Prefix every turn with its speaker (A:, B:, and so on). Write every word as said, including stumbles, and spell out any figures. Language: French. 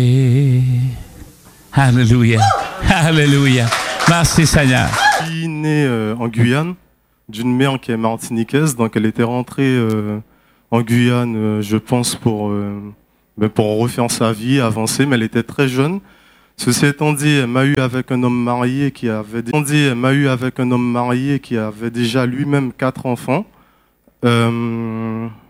A: Et... Alléluia. Alléluia. Merci Seigneur.
B: Je suis né euh, en Guyane, d'une mère qui est martiniquaise, donc elle était rentrée euh, en Guyane, euh, je pense, pour, euh, ben pour refaire sa vie, avancer, mais elle était très jeune. Ceci étant dit, elle m'a eu avec un homme marié qui avait, dit, elle m'a eu avec un homme marié qui avait déjà lui-même quatre enfants. Euh,